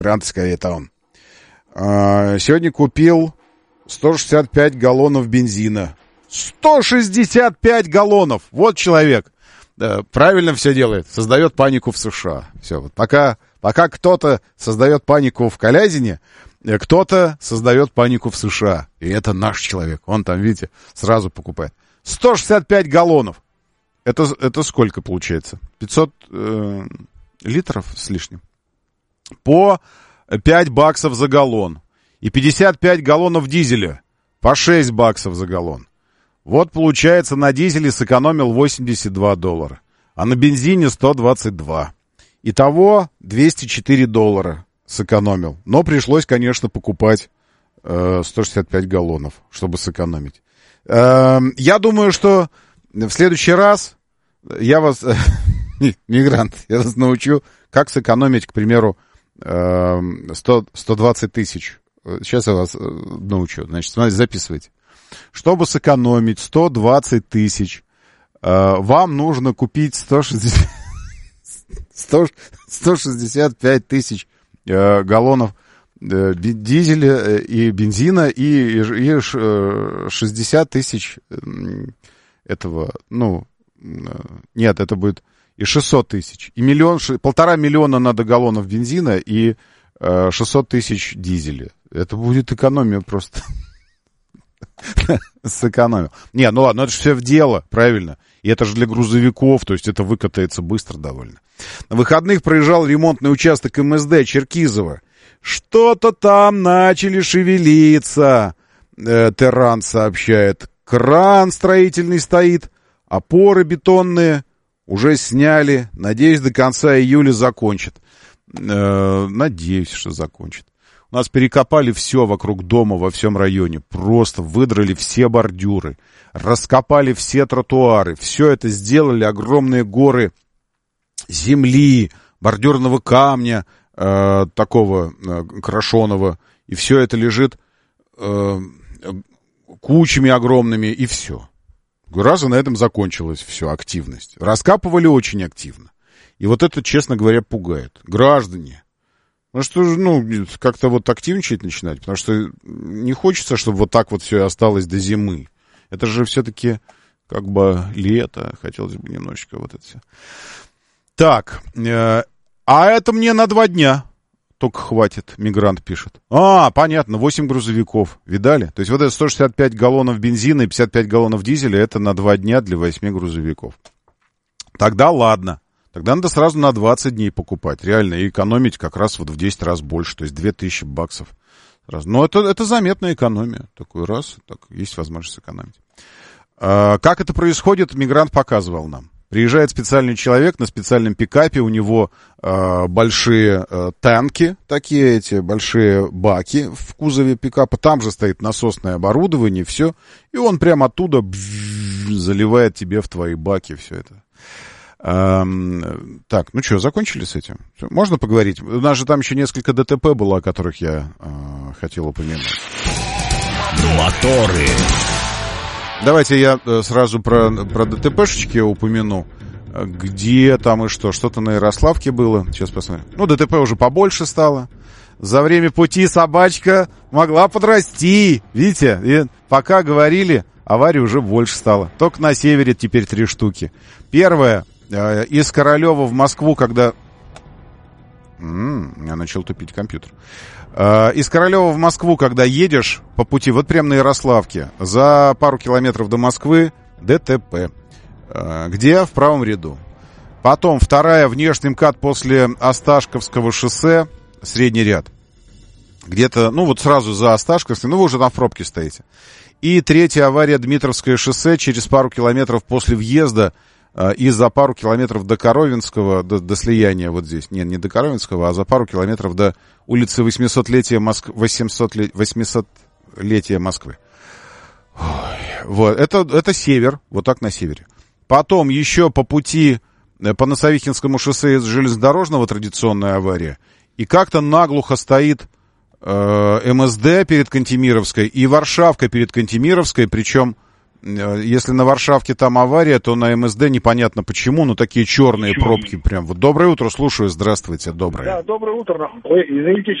Брянская, это он. Сегодня купил 165 галлонов бензина. 165 галлонов! Вот человек. Правильно все делает. Создает панику в США. Все, вот пока кто-то создает панику в Калязине, кто-то создает панику в США. И это наш человек. Он там, видите, сразу покупает. 165 галлонов. Это сколько получается? 500 литров с лишним. По $5 за галлон. И 55 галлонов дизеля. По $6 за галлон. Вот, получается, на дизеле сэкономил $82, а на бензине $122. Итого $204 сэкономил. Но пришлось, конечно, покупать 165 галлонов, чтобы сэкономить. Я думаю, что в следующий раз я вас, мигрант, я вас научу, как сэкономить, к примеру, 120 тысяч. Сейчас я вас научу. Значит, смотрите, записывайте. Чтобы сэкономить 120 тысяч, вам нужно купить 165 тысяч галлонов дизеля и бензина и 60 тысяч этого, нет, это будет и 600 тысяч. И 1,5 миллиона надо галлонов бензина и 600 тысяч дизеля. Это будет экономия просто. Сэкономил. Не, ну ладно, это же все в дело, правильно. И это же для грузовиков, то есть это выкатается быстро довольно. На выходных проезжал ремонтный участок МСД Черкизово. Что-то там начали шевелиться, Терран сообщает. Кран строительный стоит, опоры бетонные уже сняли. Надеюсь, до конца июля закончат. Надеюсь, что закончат. У нас перекопали все вокруг дома во всем районе. Просто выдрали все бордюры, раскопали все тротуары. Все это сделали, огромные горы земли, бордюрного камня, такого крашеного. И все это лежит кучами огромными, и все. Раз и на этом закончилась все, активность. Раскапывали очень активно. И вот это, честно говоря, пугает. Граждане. Ну что же, как-то вот активничать начинать, потому что не хочется, чтобы вот так вот все и осталось до зимы. Это же все-таки как бы лето, хотелось бы немножечко вот это все. Так, а это мне на 2 дня только хватит, мигрант пишет. Понятно, 8 грузовиков, видали? То есть вот это 165 галлонов бензина и 55 галлонов дизеля, это на 2 дня для 8 грузовиков. Тогда ладно. Тогда надо сразу на 20 дней покупать, реально, и экономить как раз вот в 10 раз больше, то есть $2000 сразу. Но это заметная экономия, такой раз, так есть возможность сэкономить. Как это происходит, мигрант показывал нам. Приезжает специальный человек на специальном пикапе, у него большие танки, такие эти большие баки в кузове пикапа, там же стоит насосное оборудование, все, и он прямо оттуда заливает тебе в твои баки все это. Так, ну что, закончили с этим? Можно поговорить? У нас же там еще несколько ДТП было, о которых я хотел упомянуть. Моторы. Давайте я сразу про ДТПшечки упомяну. Где там и что? Что-то на Ярославке было. Сейчас посмотрим. ДТП уже побольше стало. За время пути собачка могла подрасти. Видите? И пока говорили, аварий уже больше стало. Только на севере теперь 3 штуки. Первая. Из Королева в Москву, когда... Я начал тупить компьютер. Из Королева в Москву, когда едешь по пути, вот прямо на Ярославке, за пару километров до Москвы, ДТП. Где? В правом ряду. Потом вторая, внешний МКАД после Осташковского шоссе, средний ряд. Где-то, вот сразу за Осташковским, вы уже там в пробке стоите. И третья авария, Дмитровское шоссе, через пару километров после въезда, и за пару километров до Коровинского, до слияния вот здесь. Не до Коровинского, а за пару километров до улицы 800-летия Москвы. Вот, это север, вот так на севере. Потом еще по пути по Носовихинскому шоссе из железнодорожного традиционная авария. И как-то наглухо стоит МСД перед Кантемировской и Варшавка перед Кантемировской, причем Если на Варшавке там авария, то на МСД непонятно почему, но такие черные пробки прям. Вот доброе утро, слушаю, здравствуйте, доброе. Да, доброе утро. Ой, извините,